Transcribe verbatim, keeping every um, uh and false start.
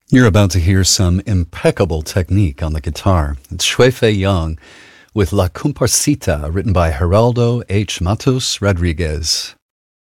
You're about to hear some impeccable technique on the guitar. It's Shui Fei Young with La Comparsita, written by Geraldo H. Matos Rodriguez.